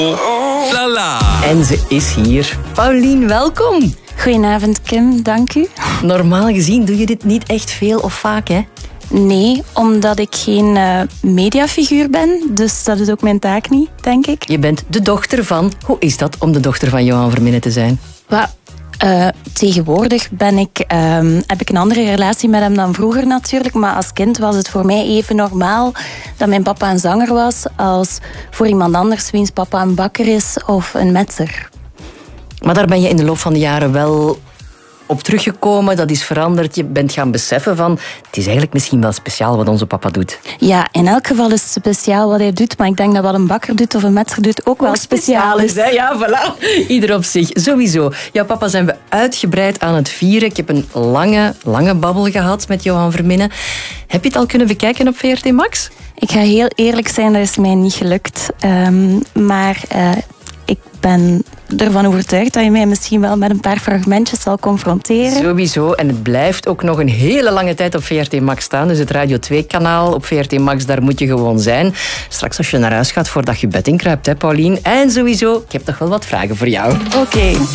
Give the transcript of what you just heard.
Lala. En ze is hier. Paulien, welkom. Goedenavond, Kim. Dank u. Normaal gezien doe je dit niet echt veel of vaak, hè? Nee, omdat ik geen mediafiguur ben. Dus dat is ook mijn taak niet, denk ik. Je bent de dochter van... Hoe is dat om de dochter van Johan Verminnen te zijn? Tegenwoordig heb ik een andere relatie met hem dan vroeger natuurlijk. Maar als kind was het voor mij even normaal dat mijn papa een zanger was als voor iemand anders wiens papa een bakker is of een metser. Maar daar ben je in de loop van de jaren wel op teruggekomen. Dat is veranderd. Je bent gaan beseffen van... Het is eigenlijk misschien wel speciaal wat onze papa doet. Ja, in elk geval is het speciaal wat hij doet. Maar ik denk dat wat een bakker doet of een metser doet ook wel speciaal is. Hè? Ja, voilà. Ieder op zich. Sowieso. Jouw papa zijn we uitgebreid aan het vieren. Ik heb een lange babbel gehad met Johan Verminnen. Heb je het al kunnen bekijken op VRT Max? Ik ga heel eerlijk zijn, dat is mij niet gelukt. Maar ik ben ervan overtuigd dat je mij misschien wel met een paar fragmentjes zal confronteren. Sowieso. En het blijft ook nog een hele lange tijd op VRT Max staan. Dus het Radio 2-kanaal op VRT Max, daar moet je gewoon zijn. Straks als je naar huis gaat voordat je bed inkruipt, hè, Paulien. En sowieso, ik heb toch wel wat vragen voor jou. Oké.